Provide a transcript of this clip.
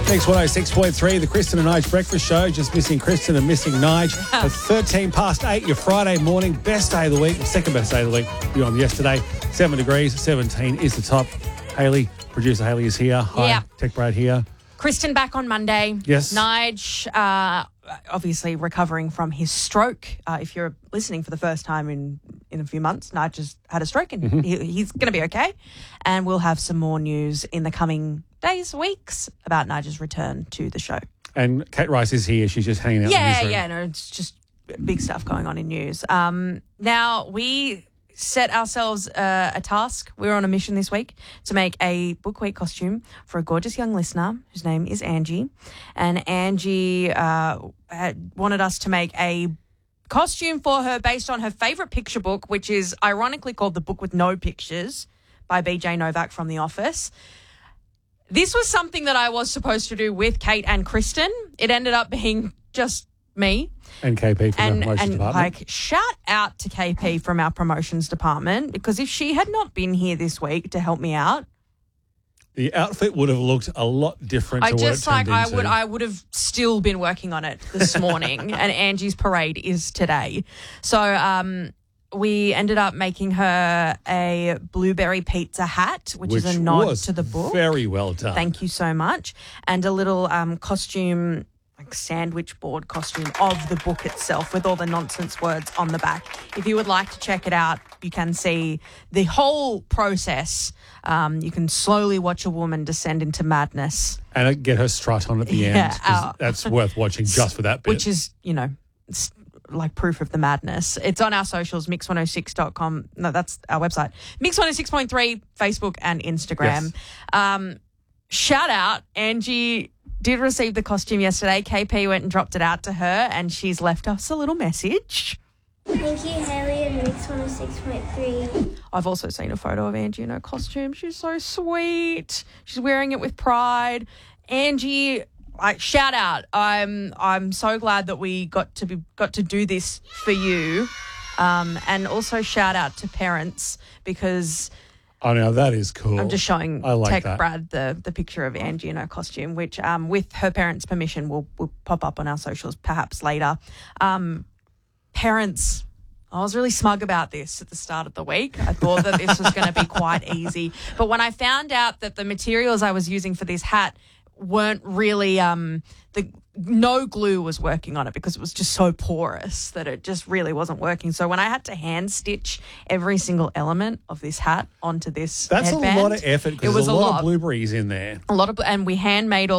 Next 106.3, the Kristen and Nige Breakfast Show. Just missing Kristen and missing Nige. At 13 past 8, your Friday morning, best day of the week, second best day of the week beyond yesterday. 7 degrees, 17 is the top. Hayley, producer Hayley is here. Hi, Yeah. Tech Brad here. Kristen back on Monday. Yes. Nige, obviously recovering from his stroke. If you're listening for the first time in a few months, Nige has had a stroke and he's going to be okay. And we'll have some more news in the coming days, weeks about Nige's return to the show. And Kate Rice is here. She's just hanging out in the newsroom. No, it's just big stuff going on in news. Now, we set ourselves a task. We were on a mission this week to make a Book Week costume for a gorgeous young listener whose name is Angie. And Angie had wanted us to make a costume for her based on her favourite picture book, which is ironically called The Book with No Pictures by BJ Novak from The Office. This was something that I was supposed to do with Kate and Kristen. It ended up being just me. And KP from the promotions department. Shout out to KP from our promotions department, because if she had not been here this week to help me out, the outfit would have looked a lot different to what it turned into. I would have still been working on it this morning, and Angie's parade is today. So we ended up making her a blueberry pizza hat, which is a nod to the book. Very well done. Thank you so much. And a little costume, like sandwich board costume of the book itself with all the nonsense words on the back. If you would like to check it out, you can see the whole process. You can slowly watch a woman descend into madness. And get her strut on at the end. That's worth watching just for that bit. Which is, it's like proof of the madness. It's on our socials, mix106.com. No, that's our website. Mix106.3, Facebook and Instagram. Yes. Shout out, Angie did receive the costume yesterday. KP went and dropped it out to her, and she's left us a little message. Thank you, Hayley, and Mix 106.3. I've also seen a photo of Angie in her costume. She's so sweet. She's wearing it with pride. Angie, shout out. I'm so glad that we got to do this for you. And also shout out to parents, because oh, now that is cool. I'm just showing Tech Brad the picture of Angie in her costume, which with her parents' permission will pop up on our socials perhaps later. Parents, I was really smug about this at the start of the week. I thought that this was going to be quite easy. But when I found out that the materials I was using for this hat weren't really no glue was working on it, because it was just so porous that it just really wasn't working. So when I had to hand stitch every single element of this hat onto this That's headband, a lot of effort, because there's a lot of blueberries in there. And we handmade all